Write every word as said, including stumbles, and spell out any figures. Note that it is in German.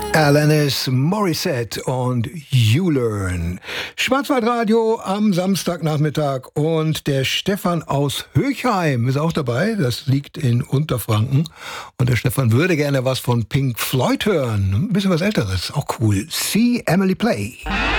Alanis Morissette und You Learn. Schwarzwaldradio am Samstagnachmittag und der Stefan aus Höchheim ist auch dabei. Das liegt in Unterfranken. Und der Stefan würde gerne was von Pink Floyd hören. Ein bisschen was Älteres, auch cool. See Emily Play.